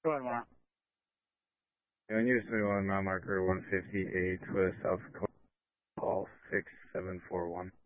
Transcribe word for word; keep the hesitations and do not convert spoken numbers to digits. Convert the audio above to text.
Go ahead, one. And use twenty-one, mile marker one fifty-eight with South Dakota, call six seven four one.